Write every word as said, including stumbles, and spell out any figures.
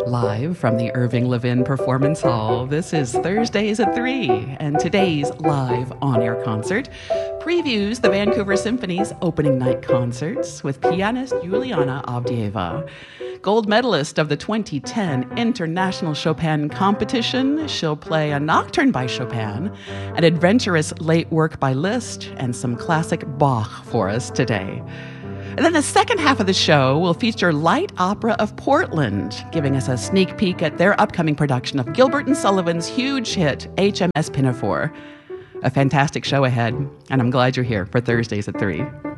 Live from the Irving Levin Performance Hall, this is Thursdays at three, and today's live on-air concert previews the Vancouver Symphony's opening night concerts with pianist Yuliana Avdieva. Gold medalist of the twenty ten International Chopin Competition, she'll play a nocturne by Chopin, an adventurous late work by Liszt, and some classic Bach for us today. And then the second half of the show will feature Light Opera of Portland, giving us a sneak peek at their upcoming production of Gilbert and Sullivan's huge hit, H M S Pinafore. A fantastic show ahead, and I'm glad you're here for Thursdays at three.